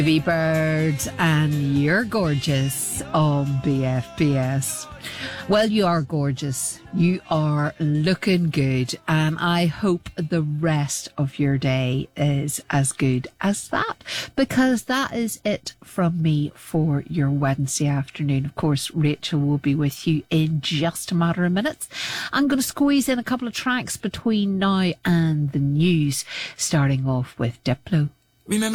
Birds, and you're gorgeous on BFBS. Well, you are gorgeous. You are looking good, and I hope the rest of your day is as good as that, because that is it from me for your Wednesday afternoon. Of course, Rachel will be with you in just a matter of minutes. I'm going to squeeze in a couple of tracks between now and the news, starting off with Diplo. Remember